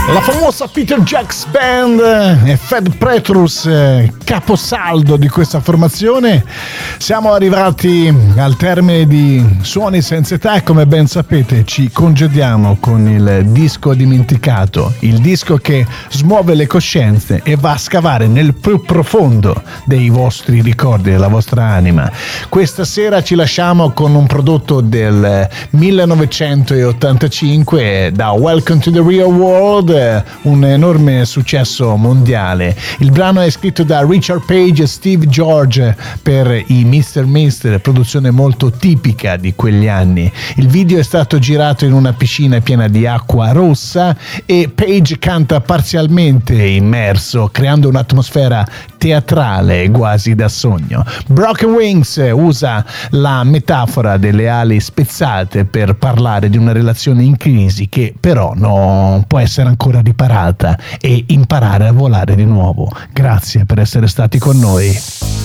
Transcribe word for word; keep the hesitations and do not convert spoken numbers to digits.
La famosa Peter Jacks Band e Fred Petrus, caposaldo di questa formazione. Siamo arrivati al termine di Suoni senza età e, come ben sapete, ci congediamo con il disco dimenticato, il disco che smuove le coscienze e va a scavare nel più profondo dei vostri ricordi, della vostra anima. Questa sera ci lasciamo con un prodotto del millenovecentottantacinque da Welcome to the Real World, un enorme successo mondiale. Il brano è scritto da Richard Page e Steve George per i mister mister, produzione molto tipica di quegli anni. Il video è stato girato in una piscina piena di acqua rossa e Page canta parzialmente immerso, creando un'atmosfera teatrale quasi da sogno. Broken Wings usa la metafora delle ali spezzate per parlare di una relazione in crisi che però non può essere ancora riparata e imparare a volare di nuovo. Grazie per essere stati con noi.